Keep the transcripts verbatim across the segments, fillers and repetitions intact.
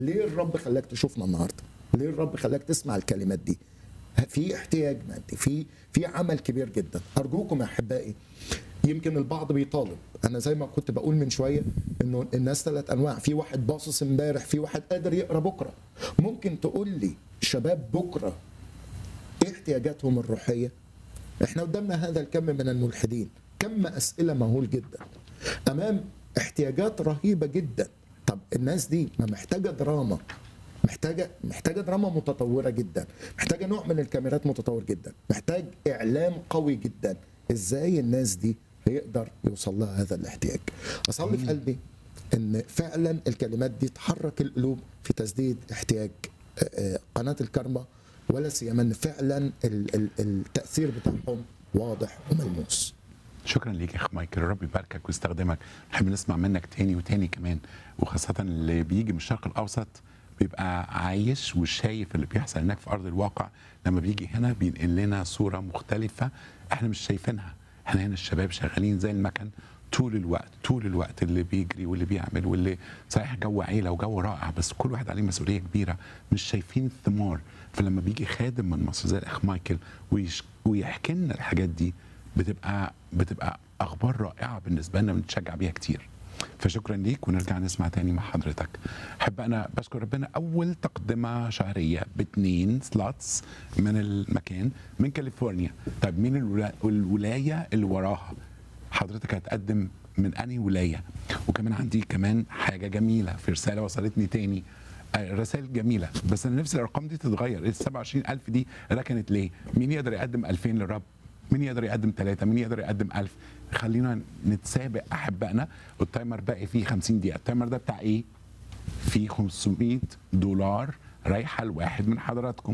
ليه الرب خلاك تشوفنا النهارده؟ ليه الرب خلاك تسمع الكلمات دي؟ في احتياج مادي، في في عمل كبير جدا. ارجوكم يا احبائي، يمكن البعض بيطالب، انا زي ما كنت بقول من شويه انه الناس ثلاث انواع، في واحد باصص امبارح، في واحد قادر يقرا بكره. ممكن تقول لي شباب بكره ايه احتياجاتهم الروحيه؟ احنا قدامنا هذا الكم من الملحدين، كم اسئله مهول جدا امام احتياجات رهيبه جدا. طب الناس دي ما محتاجه دراما، محتاجه محتاجه دراما متطوره جدا، محتاجه نوع من الكاميرات متطور جدا، محتاج اعلام قوي جدا. ازاي الناس دي هيقدر يوصل لها هذا الاحتياج؟ اصلي في قلبي ان فعلا الكلمات دي تحرك القلوب في تسديد احتياج قناه الكرمة، ولا سيما ان فعلا التاثير بتاعهم واضح وملموس. شكرا ليك يا اخ مايكل، الرب يباركك ويستخدمك. نحب نسمع منك تاني وتاني كمان، وخاصه اللي بيجي من الشرق الاوسط بيبقى عايش وشايف اللي بيحصل هناك في ارض الواقع. لما بيجي هنا بينقل لنا صوره مختلفه احنا مش شايفينها. احنا هنا الشباب شغالين زي المكن طول الوقت طول الوقت، اللي بيجري واللي بيعمل واللي صحيح جو عيله وجو رائع، بس كل واحد عليه مسؤوليه كبيره، مش شايفين الثمار. فلما بيجي خادم من مصر زي الاخ مايكل ويحكي لنا الحاجات دي، بتبقى بتبقى اخبار رائعه بالنسبه لنا، بنتشجع بيها كتير. فشكرا ليك، ونرجع نسمع تاني مع حضرتك. احب انا بشكر ربنا، اول تقدمه شهريه باثنين سلوتس من المكان من كاليفورنيا. طيب مين الولا... الولايه اللي وراها؟ حضرتك هتقدم من انهي ولايه؟ وكمان عندي كمان حاجه جميله، في رساله وصلتني تاني، رسائل جميله، بس انا نفسي الارقام دي تتغير. ال سبعة وعشرين ألف دي ركنت ليه؟ مين يقدر يقدم ألفين للرب؟ مين يقدر يقدم ثلاثة؟ مين يقدر يقدم ألف؟ خلينا نتسابق احبائنا. والتايمر باقي فيه خمسين دقيقه. التايمر ده بتاع ايه؟ فيه خمسمائة دولار رايحه لواحد من حضراتكم.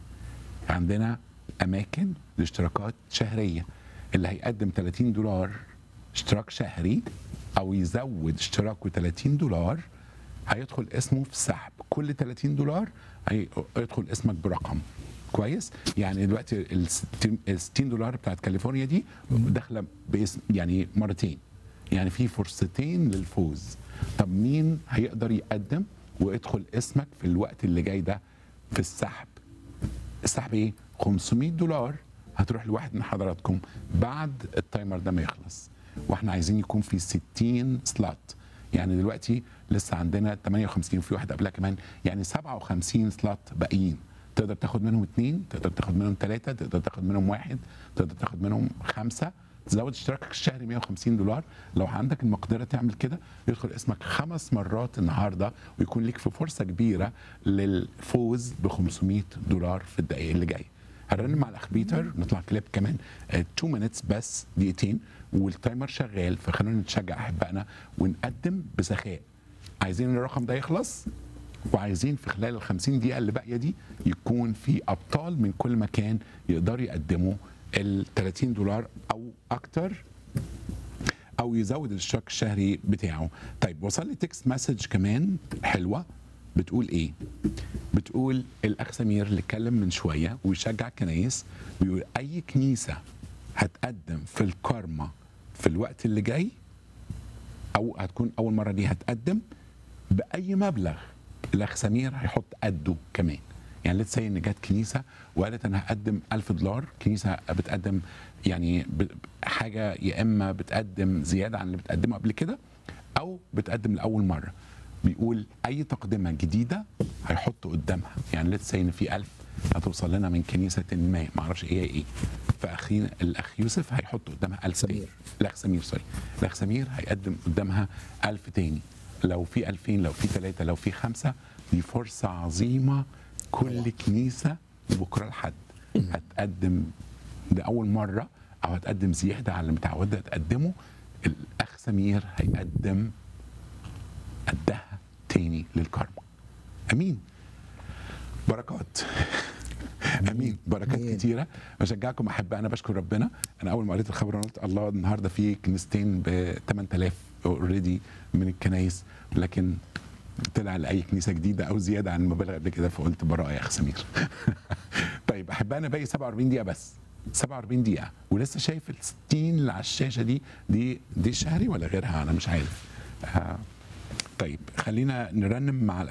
عندنا اماكن لاشتراكات شهريه. اللي هيقدم ثلاثين دولار اشتراك شهري او يزود اشتراكه ثلاثين دولار هيدخل اسمه في سحب. كل ثلاثين دولار هيدخل اسمك برقم كويس. يعني دلوقتي ال ستين دولار بتاعت كاليفورنيا دي داخله باسم، يعني مرتين، يعني في فرصتين للفوز. طب مين هيقدر يقدم ويدخل اسمك في الوقت اللي جاي ده في السحب؟ السحب ايه؟ خمسمائة دولار هتروح لواحد من حضراتكم بعد التايمر ده ما يخلص، واحنا عايزين يكون في ستين سلوت. يعني دلوقتي لسه عندنا ثمانية وخمسين وفي واحد قبلها كمان، يعني سبعة وخمسين سلوت باقيين. تقدر تاخد منهم اثنين، تقدر تاخد منهم ثلاثة، تقدر تاخد منهم واحد، تقدر تاخد منهم خمسة. تزود اشتراكك الشهري مائة وخمسين دولار. لو عندك المقدرة تعمل كده، يدخل اسمك خمس مرات النهارده، ويكون لك في فرصة كبيرة للفوز ب خمسمائة دولار في الدقائق اللي جايه. هنرنم مع الاخ بيتر، نطلع كليب كمان اتنين مينتس بس، دقيقتين، والتايمر شغال. فخلونا نتشجع احبائنا ونقدم بسخاء. عايزين الرقم ده يخلص، وعايزين في خلال ال خمسين دقيقة اللي باقية دي يكون في أبطال من كل مكان يقدروا يقدموا ال ثلاثين دولار أو أكتر، أو يزود الاشتراك الشهري بتاعه. طيب وصل لي تكست مسج كمان حلوة، بتقول إيه؟ بتقول الأخ سمير اللي اتكلم من شوية ويشجع الكنايس، بيقول أي كنيسة هتقدم في الكارما في الوقت اللي جاي، أو هتكون أول مرة دي هتقدم بأي مبلغ، الاخ سمير هيحط قده كمان. يعني ليتس سي ان جت كنيسه وقالت انا هقدم ألف دولار، كنيسه بتقدم يعني حاجه، يا اما بتقدم زياده عن اللي بتقدمه قبل كده، او بتقدم لاول مره. بيقول اي تقدمه جديده هيحط قدامها. يعني ليتس سي ان في ألف هتوصل لنا من كنيسه ما، ما اعرفش ايه ايه، فاخينا الاخ يوسف هيحط قدامها ألف تاني. الاخ سمير سوري الاخ سمير هيقدم قدامها ألف تاني. لو في ألفين، لو في ثلاثة، لو في خمسة، دي فرصة عظيمة. كل كنيسة بكرة الحد هتقدم لأول مرة، أو هتقدم زيادة على اللي متعودة تقدمه. الأخ سمير هيقدم قدها تاني للكرمة. أمين. بركات. امين. بركات أمين. كتيره. بشجعكم احباء، انا بشكر ربنا. انا اول ما قريت الخبر انا قلت الله، النهارده في كنيستين ب ثمانية آلاف اوريدي من الكنايس، لكن طلع لاي كنيسه جديده او زياده عن المبالغ قبل كده، فقلت براءه يا اخ سمير. طيب احباء، انا باقي سبعة وأربعين دقيقه بس، سبعة وأربعين دقيقه، ولسه شايف ال ستين اللي على الشاشه دي دي دي شهري ولا غيرها، انا مش عارف. آه طيب خلينا نرنم مع